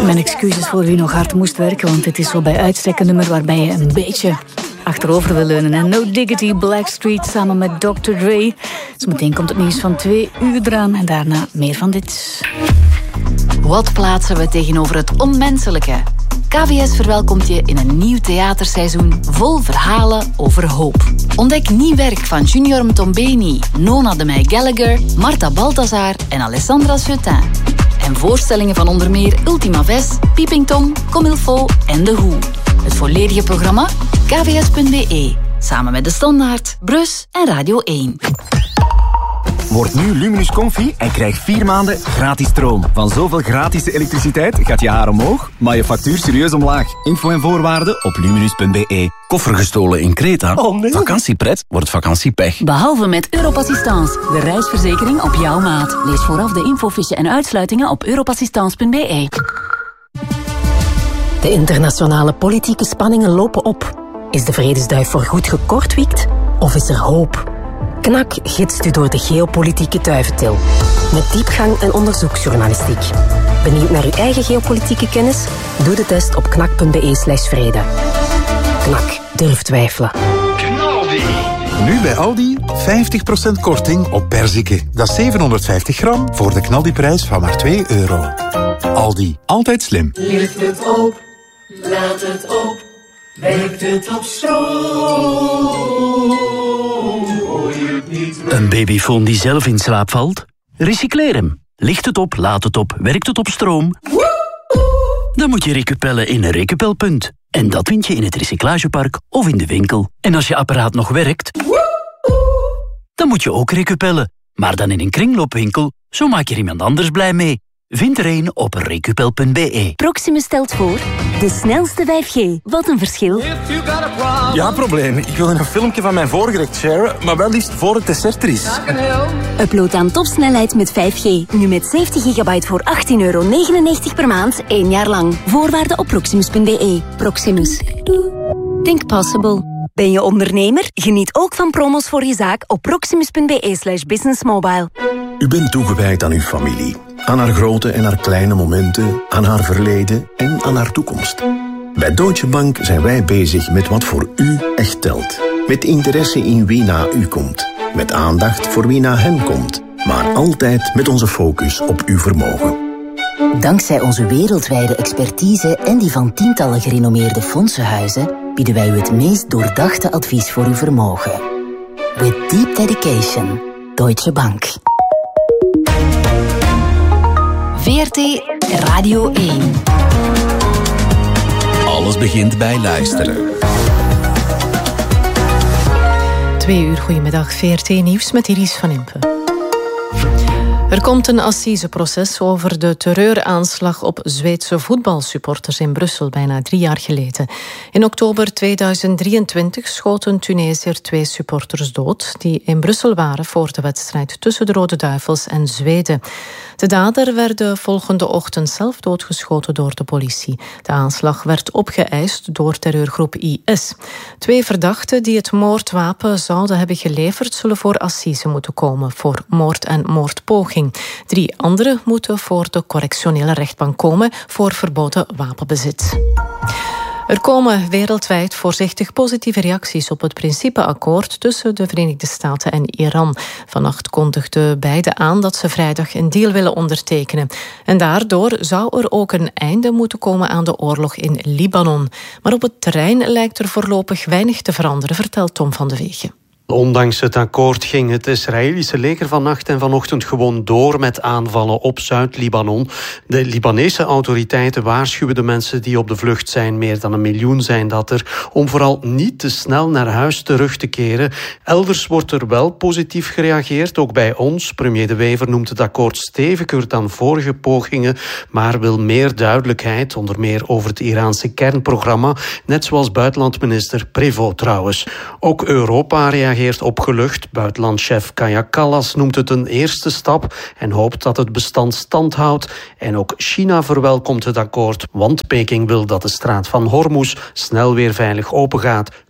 Mijn excuses voor wie nog hard moest werken, want dit is zo bij uitstek een nummer waarbij je een beetje achterover wil leunen. En No Diggity, Blackstreet samen met Dr. Dre. Zometeen komt het nieuws van 2 uur eraan en daarna meer van dit. Wat plaatsen we tegenover het onmenselijke? KVS verwelkomt je in een nieuw theaterseizoen vol verhalen over hoop. Ontdek nieuw werk van Junior Mtombeni, Nona de Meij Gallagher, Marta Balthazar en Alessandra Seutin. En voorstellingen van onder meer Ultima Ves, Peeping Tom, Comme il faut en The Who. Het volledige programma? kvs.be. Samen met De Standaard, Brus en Radio 1. Word nu Luminus Comfy en krijg 4 maanden gratis stroom. Van zoveel gratis elektriciteit gaat je haar omhoog, maar je factuur serieus omlaag. Info en voorwaarden op luminus.be. Koffer gestolen in Kreta? Oh nee. Vakantiepret wordt vakantiepech. Behalve met Europassistance, de reisverzekering op jouw maat. Lees vooraf de infofiche en uitsluitingen op europassistance.be. De internationale politieke spanningen lopen op. Is de vredesduif voorgoed gekortwiekt? Of is er hoop? KNAK gidst u door de geopolitieke duiventil. Met diepgang en onderzoeksjournalistiek. Benieuwd naar uw eigen geopolitieke kennis? Doe de test op knak.be/vrede. KNAK, durf twijfelen. Knaldi. Nu bij Aldi 50% korting op perziken. Dat is 750 gram voor de knaldiprijs van maar €2. Aldi, altijd slim. Lift het op, laat het op, werkt het op stroom. Een babyfoon die zelf in slaap valt? Recycleer hem. Licht het op, laat het op, werkt het op stroom? Dan moet je recupellen in een recupelpunt. En dat vind je in het recyclagepark of in de winkel. En als je apparaat nog werkt, dan moet je ook recupellen. Maar dan in een kringloopwinkel, zo maak je er iemand anders blij mee. Vind er een op recupel.be. Proximus stelt voor de snelste 5G. Wat een verschil. Ja, probleem. Ik wil een filmpje van mijn voorgerecht sharen, maar wel liefst voor het dessert er is. Upload aan topsnelheid met 5G. Nu met 70 gigabyte voor €18,99 per maand, 1 jaar lang. Voorwaarden op proximus.be. Proximus. Think possible. Ben je ondernemer? Geniet ook van promos voor je zaak op proximus.be/businessmobile. U bent toegewijd aan uw familie. Aan haar grote en haar kleine momenten, aan haar verleden en aan haar toekomst. Bij Deutsche Bank zijn wij bezig met wat voor u echt telt. Met interesse in wie na u komt. Met aandacht voor wie na hen komt. Maar altijd met onze focus op uw vermogen. Dankzij onze wereldwijde expertise en die van tientallen gerenommeerde fondsenhuizen bieden wij u het meest doordachte advies voor uw vermogen. With deep dedication. Deutsche Bank. VRT Radio 1. Alles begint bij luisteren. 2 uur, goedemiddag. VRT Nieuws met Iris van Impe. Er komt een assiseproces over de terreuraanslag op Zweedse voetbalsupporters in Brussel bijna 3 jaar geleden. In oktober 2023 schoten Tunesiër 2 supporters dood die in Brussel waren voor de wedstrijd tussen de Rode Duivels en Zweden. De dader werd de volgende ochtend zelf doodgeschoten door de politie. De aanslag werd opgeëist door terreurgroep IS. 2 verdachten die het moordwapen zouden hebben geleverd zullen voor assise moeten komen voor moord en moordpoging. 3 anderen moeten voor de correctionele rechtbank komen voor verboden wapenbezit. Er komen wereldwijd voorzichtig positieve reacties op het principeakkoord tussen de Verenigde Staten en Iran. Vannacht kondigden beide aan dat ze vrijdag een deal willen ondertekenen. En daardoor zou er ook een einde moeten komen aan de oorlog in Libanon. Maar op het terrein lijkt er voorlopig weinig te veranderen, vertelt Tom van de Wegen. Ondanks het akkoord ging het Israëlische leger vannacht en vanochtend gewoon door met aanvallen op Zuid-Libanon. De Libanese autoriteiten waarschuwen de mensen die op de vlucht zijn, meer dan 1 miljoen zijn dat er, om vooral niet te snel naar huis terug te keren. Elders wordt er wel positief gereageerd, ook bij ons. Premier De Wever noemt het akkoord steviger dan vorige pogingen, maar wil meer duidelijkheid, onder meer over het Iraanse kernprogramma, net zoals buitenlandminister Prévost trouwens. Ook Europa reageert opgelucht. Buitenlandchef Kaja Kallas noemt het een eerste stap en hoopt dat het bestand stand houdt. En ook China verwelkomt het akkoord, want Peking wil dat de straat van Hormuz snel weer veilig opengaat.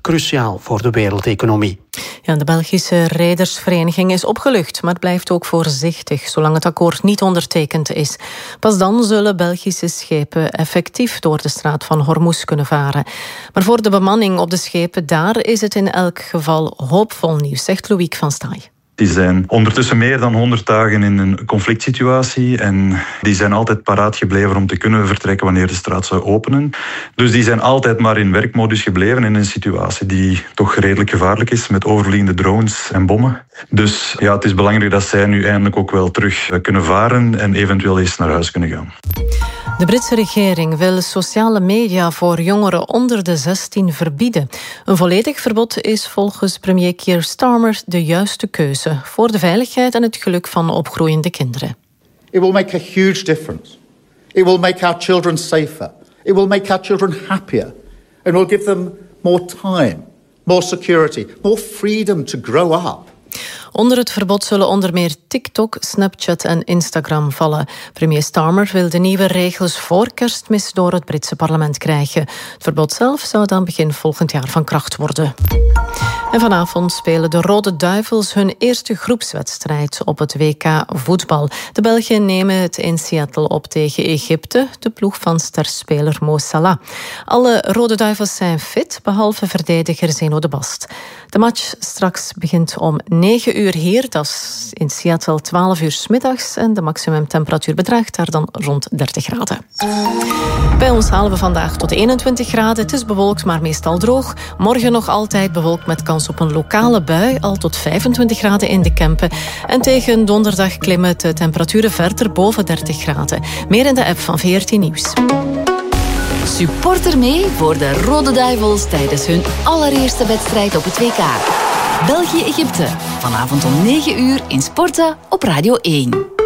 cruciaal voor de wereldeconomie. Ja, de Belgische Redersvereniging is opgelucht, maar blijft ook voorzichtig zolang het akkoord niet ondertekend is. Pas dan zullen Belgische schepen effectief door de straat van Hormuz kunnen varen. Maar voor de bemanning op de schepen daar is het in elk geval hoopvol nieuws, zegt Loïc van Staaij. Die zijn ondertussen meer dan 100 dagen in een conflict situatie en die zijn altijd paraat gebleven om te kunnen vertrekken wanneer de straat zou openen. Dus die zijn altijd maar in werkmodus gebleven in een situatie die toch redelijk gevaarlijk is met overvliegende drones en bommen. Dus ja, het is belangrijk dat zij nu eindelijk ook wel terug kunnen varen en eventueel eens naar huis kunnen gaan. De Britse regering wil sociale media voor jongeren onder de 16 verbieden. Een volledig verbod is volgens premier Keir Starmer de juiste keuze voor de veiligheid en het geluk van opgroeiende kinderen. It will make a huge difference. It will make our children safer. It will make our children happier. And will give them more time, more security, more freedom to grow up. Onder het verbod zullen onder meer TikTok, Snapchat en Instagram vallen. Premier Starmer wil de nieuwe regels voor Kerstmis door het Britse parlement krijgen. Het verbod zelf zou dan begin volgend jaar van kracht worden. En vanavond spelen de Rode Duivels hun eerste groepswedstrijd op het WK voetbal. De Belgen nemen het in Seattle op tegen Egypte, de ploeg van sterspeler Mo Salah. Alle Rode Duivels zijn fit, behalve verdediger Zeno de Bast. De match straks begint om 9 uur hier, dat is in Seattle 12 uur 's middags en de maximumtemperatuur bedraagt daar dan rond 30 graden. Bij ons halen we vandaag tot 21 graden. Het is bewolkt, maar meestal droog. Morgen nog altijd bewolkt met kans op een lokale bui, al tot 25 graden in de Kempen. En tegen donderdag klimmen de temperaturen verder boven 30 graden. Meer in de app van VRT Nieuws. Supporter mee voor de Rode Duivels tijdens hun allereerste wedstrijd op het WK. België-Egypte, vanavond om 9 uur in Sporten op Radio 1.